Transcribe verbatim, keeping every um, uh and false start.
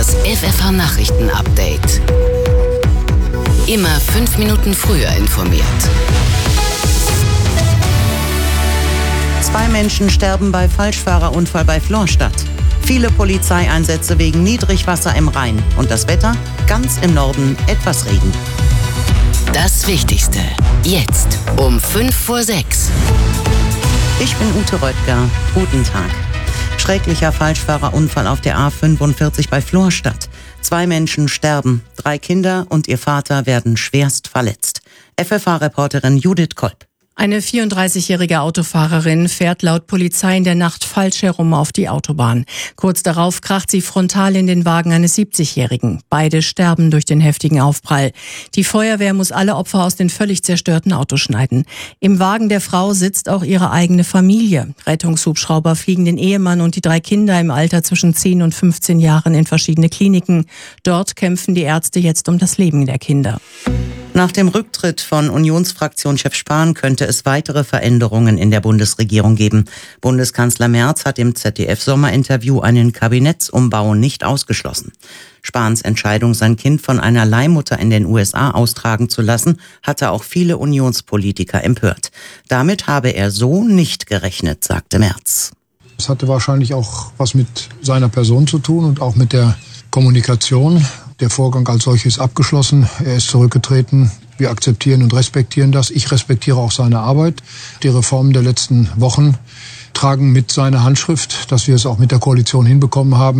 Das F F H-Nachrichten-Update. Immer fünf Minuten früher informiert. Zwei Menschen sterben bei Falschfahrerunfall bei Florstadt. Viele Polizeieinsätze wegen Niedrigwasser im Rhein. Und das Wetter? Ganz im Norden etwas Regen. Das Wichtigste. Jetzt um fünf vor sechs. Ich bin Ute Röttger. Guten Tag. Schrecklicher Falschfahrerunfall auf der A fünfundvierzig bei Florstadt. Zwei Menschen sterben, drei Kinder und ihr Vater werden schwerst verletzt. F F H-Reporterin Judith Kolb. Eine vierunddreißigjährige Autofahrerin fährt laut Polizei in der Nacht falsch herum auf die Autobahn. Kurz darauf kracht sie frontal in den Wagen eines siebzigjährigen. Beide sterben durch den heftigen Aufprall. Die Feuerwehr muss alle Opfer aus den völlig zerstörten Autos schneiden. Im Wagen der Frau sitzt auch ihre eigene Familie. Rettungshubschrauber fliegen den Ehemann und die drei Kinder im Alter zwischen zehn und fünfzehn Jahren in verschiedene Kliniken. Dort kämpfen die Ärzte jetzt um das Leben der Kinder. Nach dem Rücktritt von Unionsfraktionschef Spahn könnte es weitere Veränderungen in der Bundesregierung geben. Bundeskanzler Merz hat im Z D F-Sommerinterview einen Kabinettsumbau nicht ausgeschlossen. Spahns Entscheidung, sein Kind von einer Leihmutter in den U S A austragen zu lassen, hatte auch viele Unionspolitiker empört. Damit habe er so nicht gerechnet, sagte Merz. Es hatte wahrscheinlich auch was mit seiner Person zu tun und auch mit der Kommunikation. Der Vorgang als solches ist abgeschlossen. Er ist zurückgetreten. Wir akzeptieren und respektieren das. Ich respektiere auch seine Arbeit. Die Reformen der letzten Wochen tragen mit seiner Handschrift, dass wir es auch mit der Koalition hinbekommen haben.